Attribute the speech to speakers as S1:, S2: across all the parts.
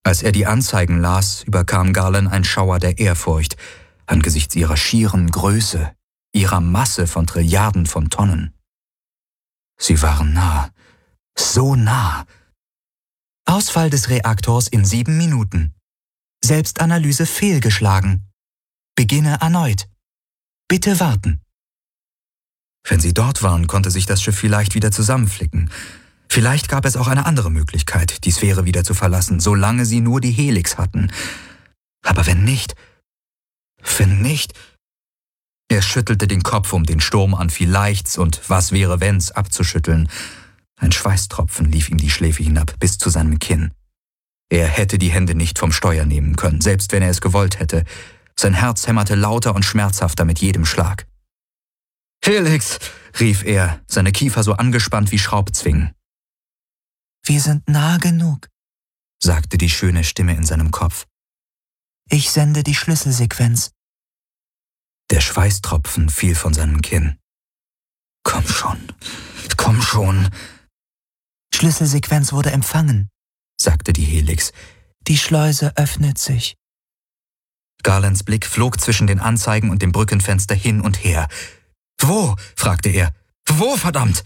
S1: Als er die Anzeigen las, überkam Garland ein Schauer der Ehrfurcht angesichts ihrer schieren Größe, ihrer Masse von Trilliarden von Tonnen. Sie waren nah, so nah. Ausfall des Reaktors in 7 Minuten. Selbstanalyse fehlgeschlagen. Beginne erneut. Bitte warten. Wenn sie dort waren, konnte sich das Schiff vielleicht wieder zusammenflicken. Vielleicht gab es auch eine andere Möglichkeit, die Sphäre wieder zu verlassen, solange sie nur die Helix hatten. Aber wenn nicht... Er schüttelte den Kopf, um den Sturm an Vielleichts und Was wäre wenns abzuschütteln. Ein Schweißtropfen lief ihm die Schläfe hinab bis zu seinem Kinn. Er hätte die Hände nicht vom Steuer nehmen können, selbst wenn er es gewollt hätte. Sein Herz hämmerte lauter und schmerzhafter mit jedem Schlag. »Helix«, rief er, seine Kiefer so angespannt wie Schraubzwingen. »Wir sind nah genug«, sagte die schöne Stimme in seinem Kopf. »Ich sende die Schlüsselsequenz.« Der Schweißtropfen fiel von seinem Kinn. »Komm schon.« »Schlüsselsequenz wurde empfangen«, sagte die Helix. »Die Schleuse öffnet sich.« Garlands Blick flog zwischen den Anzeigen und dem Brückenfenster hin und her. »Wo?« fragte er. »Wo, verdammt?«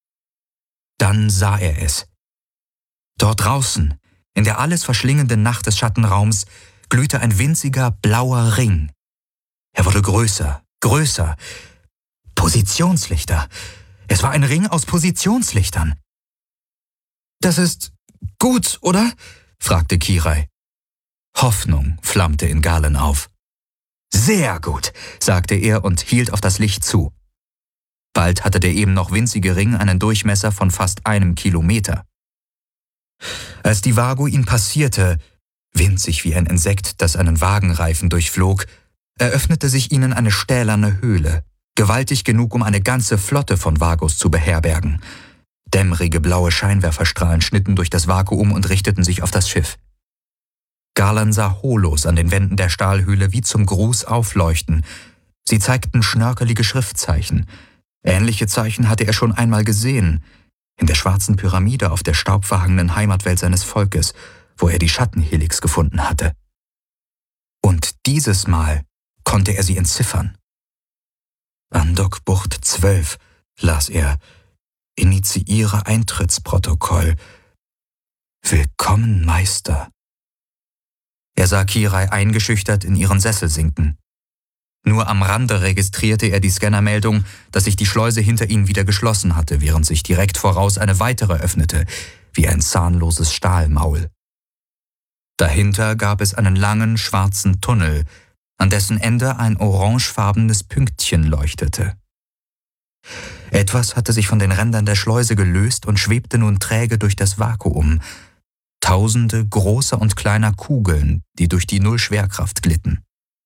S1: Dann sah er es. Dort draußen, in der alles verschlingenden Nacht des Schattenraums, glühte ein winziger blauer Ring. Er wurde größer. Positionslichter. Es war ein Ring aus Positionslichtern. »Das ist gut, oder?« fragte Kirai. Hoffnung flammte in Garland auf. »Sehr gut«, sagte er und hielt auf das Licht zu. Bald hatte der eben noch winzige Ring einen Durchmesser von fast 1 Kilometer. Als die Vago ihn passierte, winzig wie ein Insekt, das einen Wagenreifen durchflog, eröffnete sich ihnen eine stählerne Höhle, gewaltig genug, um eine ganze Flotte von Vagos zu beherbergen. Dämmerige blaue Scheinwerferstrahlen schnitten durch das Vakuum und richteten sich auf das Schiff. Garland sah Holos an den Wänden der Stahlhöhle wie zum Gruß aufleuchten. Sie zeigten schnörkelige Schriftzeichen. Ähnliche Zeichen hatte er schon einmal gesehen, in der schwarzen Pyramide auf der staubverhangenen Heimatwelt seines Volkes, wo er die Schattenhelix gefunden hatte. Und dieses Mal konnte er sie entziffern. Andok-Bucht 12, las er. Initiiere Eintrittsprotokoll. Willkommen, Meister. Er sah Kirai eingeschüchtert in ihren Sessel sinken. Nur am Rande registrierte er die Scannermeldung, dass sich die Schleuse hinter ihnen wieder geschlossen hatte, während sich direkt voraus eine weitere öffnete, wie ein zahnloses Stahlmaul. Dahinter gab es einen langen, schwarzen Tunnel, an dessen Ende ein orangefarbenes Pünktchen leuchtete. Etwas hatte sich von den Rändern der Schleuse gelöst und schwebte nun träge durch das Vakuum. Tausende großer und kleiner Kugeln, die durch die Nullschwerkraft glitten.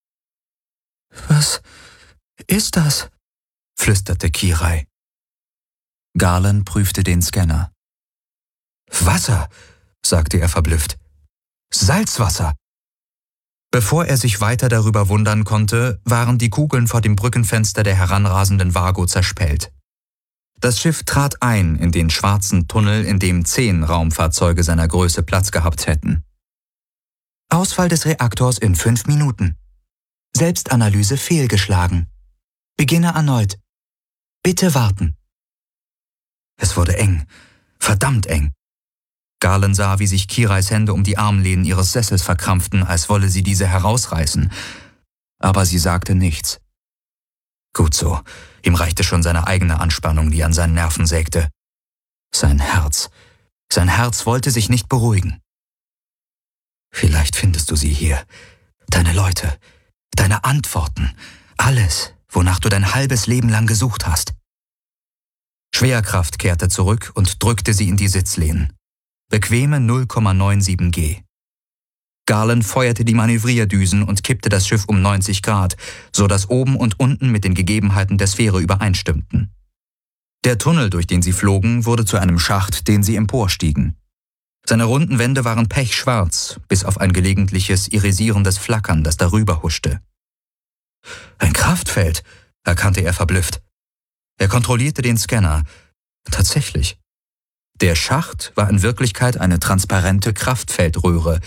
S1: »Was ist das?« flüsterte Kirai. Garland prüfte den Scanner. »Wasser«, sagte er verblüfft. »Salzwasser!« Bevor er sich weiter darüber wundern konnte, waren die Kugeln vor dem Brückenfenster der heranrasenden Vago zerspellt. Das Schiff trat ein in den schwarzen Tunnel, in dem 10 Raumfahrzeuge seiner Größe Platz gehabt hätten. Ausfall des Reaktors in 5 Minuten. Selbstanalyse fehlgeschlagen. Beginne erneut. Bitte warten. Es wurde eng, verdammt eng. Garland sah, wie sich Kirais Hände um die Armlehnen ihres Sessels verkrampften, als wolle sie diese herausreißen. Aber sie sagte nichts. Gut so, ihm reichte schon seine eigene Anspannung, die an seinen Nerven sägte. Sein Herz wollte sich nicht beruhigen. Vielleicht findest du sie hier, deine Leute, deine Antworten, alles, wonach du dein halbes Leben lang gesucht hast. Schwerkraft kehrte zurück und drückte sie in die Sitzlehnen. Bequeme 0,97 G. Garland feuerte die Manövrierdüsen und kippte das Schiff um 90 Grad, so dass oben und unten mit den Gegebenheiten der Sphäre übereinstimmten. Der Tunnel, durch den sie flogen, wurde zu einem Schacht, den sie emporstiegen. Seine runden Wände waren pechschwarz, bis auf ein gelegentliches irisierendes Flackern, das darüber huschte. Ein Kraftfeld, erkannte er verblüfft. Er kontrollierte den Scanner. Tatsächlich. Der Schacht war in Wirklichkeit eine transparente Kraftfeldröhre,